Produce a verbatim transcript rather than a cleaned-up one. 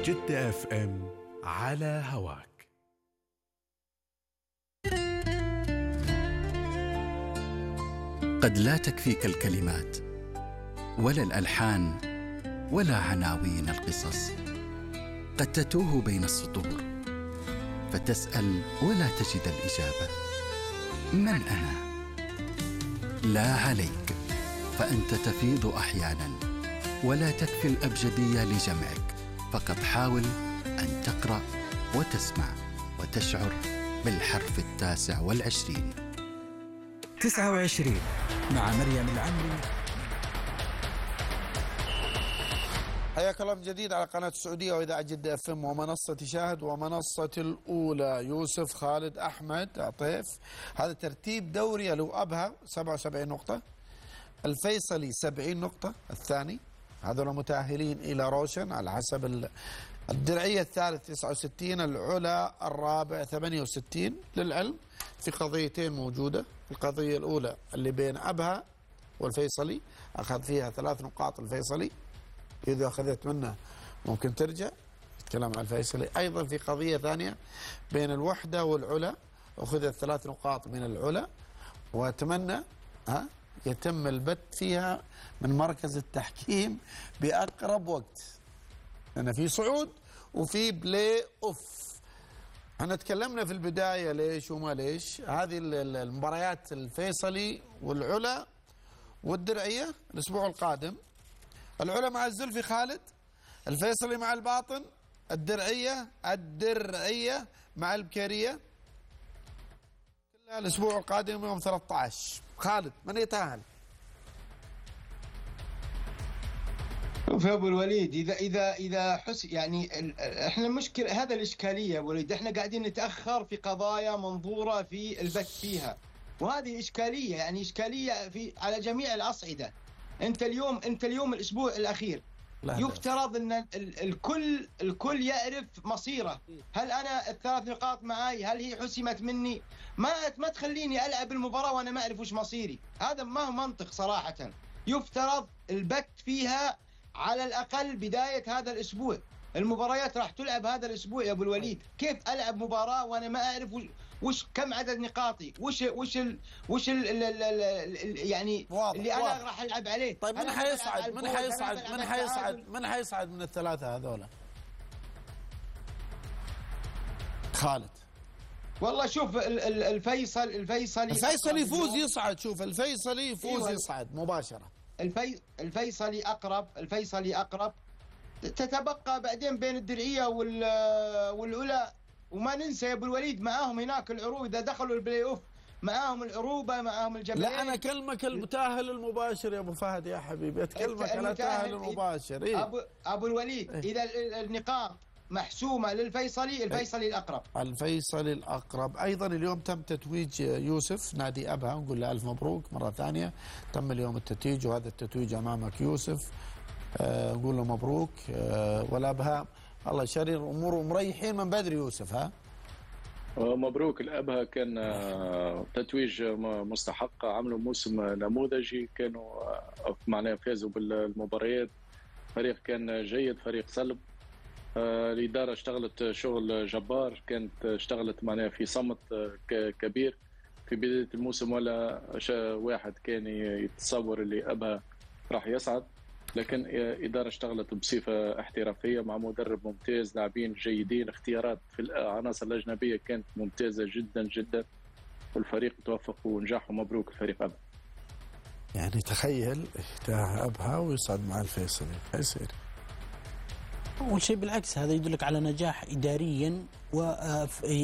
جدة اف ام على هواك. قد لا تكفيك الكلمات ولا الألحان ولا عناوين القصص، قد تتوه بين السطور فتسأل ولا تجد الإجابة. من أنا؟ لا عليك، فأنت تفيض أحيانا ولا تكفي الأبجدية لجمعك، فقط حاول أن تقرأ وتسمع وتشعر بالحرف التاسع والعشرين. تسعة وعشرين مع مريم العمري. حياك الله من جديد على قناة السعودية وإذاعة جدة اف ام ومنصة شاهد ومنصة الأولى. يوسف خالد أحمد عطيف، هذا ترتيب دوري له أبها سبعة وسبعين نقطة، الفيصلي سبعين نقطة الثاني، هذول متأهلين إلى روشن على حسب الدرعية الثالث تسعة وستين، العلا الرابع ثمانية وستين. للعلم في قضيتين موجودة، القضية الأولى اللي بين أبها والفيصلي أخذ فيها ثلاث نقاط الفيصلي، إذا أخذت منه ممكن ترجع تتكلم عن الفيصلي. أيضا في قضية ثانية بين الوحدة والعلا أخذت ثلاث نقاط من العلا، وأتمنى ها يتم البت فيها من مركز التحكيم بأقرب وقت، لأن في صعود وفي بلاي أوف. احنا تكلمنا في البداية ليش وما ليش هذه المباريات، الفيصلي والعلا والدرعية الأسبوع القادم، العلا مع الزلفي خالد، الفيصلي مع الباطن، الدرعية الدرعية مع البكيرية، كلها الأسبوع القادم يوم ثلاثة عشر. خالد من يتأهل؟ شوف يا ابو الوليد، اذا اذا اذا حس يعني احنا المشكله هذا الاشكاليه يا ابو الوليد، احنا قاعدين نتاخر في قضايا منظوره في البث فيها، وهذه اشكاليه يعني اشكاليه في على جميع الاصعده. انت اليوم انت اليوم الاسبوع الاخير يفترض ان الكل الكل يعرف مصيره. هل انا الثلاث نقاط معاي هل هي حسمت مني؟ ما ما تخليني العب المباراه وانا ما اعرف وش مصيري، هذا ما هو منطق صراحه. يفترض البث فيها على الأقل بداية هذا الأسبوع، المباريات راح تلعب هذا الأسبوع يا أبو الوليد، كيف ألعب مباراة وأنا ما أعرف وش, وش كم عدد نقاطي، وش وش ال وش ال ال ال ال يعني واضح اللي واضح. أنا راح ألعب عليه. طيب من حيصعد من حيصعد من حيصعد من حيصعد من الثلاثة هذولا؟ خالد والله شوف الفيصل الفيصلي الفيصلي يفوز يصعد. شوف الفيصلي يفوز يصعد مباشرة. الفي... الفيصلي أقرب الفيصلي أقرب تتبقى بعدين بين الدرعية وال... والعلا. وما ننسى يا أبو الوليد معاهم هناك العروبة، إذا دخلوا البلاي أوف معاهم العروبة معاهم الجبلين. لا أنا أكلمك المتأهل المباشر يا أبو فهد يا حبيبي، أتكلمك على التأهل المباشر. إيه؟ أبو... أبو الوليد إيه؟ إذا النقاط محسومة للفيصلي، الفيصلي الأقرب. الفيصلي الأقرب. أيضا اليوم تم تتويج يوسف نادي أبها، نقول له ألف مبروك مرة ثانية، تم اليوم التتويج وهذا التتويج أمامك يوسف، آه نقول له مبروك. آه والأبها الله يشرر أموره مريحين من بدري يوسف. ها مبروك الأبها، كان تتويج مستحق، عملوا موسم نموذجي، كانوا معناه فازوا بالمباريات، فريق كان جيد، فريق صلب. الإدارة اشتغلت شغل جبار، كانت اشتغلت معناها في صمت كبير في بداية الموسم، ولا واحد كان يتصور اللي أبها راح يصعد، لكن إدارة اشتغلت بصفة احترافية مع مدرب ممتاز، لاعبين جيدين، اختيارات في العناصر الأجنبية كانت ممتازة جدا جدا، والفريق توفق ونجح، ومبروك الفريق أبها. يعني تخيل أبها ويصعد مع الفيصلي، يصير أول شيء بالعكس، هذا يدلك على نجاح إداريا و